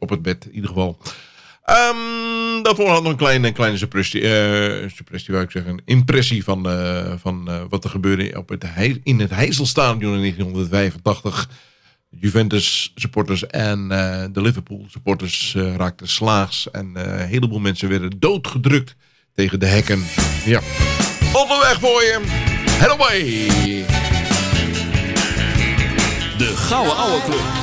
op het bed in ieder geval. Daarvoor hadden we een kleine suppressie, wou ik zeggen. Een impressie van wat er gebeurde in het Heysel-stadion in 1985. Juventus supporters en de Liverpool supporters raakten slaags. En een heleboel mensen werden doodgedrukt tegen de hekken. Ja. Onderweg voor je. Head away. De Gouden Ouwe Club.